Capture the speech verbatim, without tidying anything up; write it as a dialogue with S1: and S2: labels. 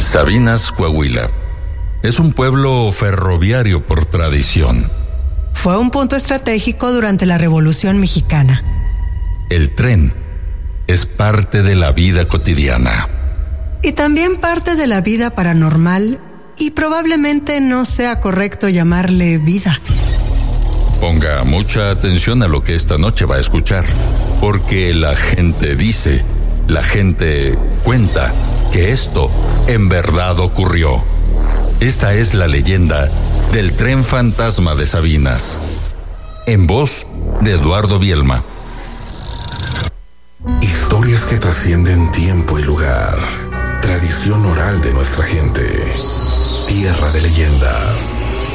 S1: Sabinas, Coahuila, es un pueblo ferroviario por tradición.
S2: Fue un punto estratégico durante la Revolución Mexicana.
S1: El tren es parte de la vida cotidiana.
S2: Y también parte de la vida paranormal, y probablemente no sea correcto llamarle vida.
S1: Ponga mucha atención a lo que esta noche va a escuchar, porque la gente dice, la gente cuenta que esto en verdad ocurrió. Esta es la leyenda del tren fantasma de Sabinas, en voz de Eduardo Bielma.
S3: Historias que trascienden tiempo y lugar. Tradición oral de nuestra gente. Tierra de leyendas.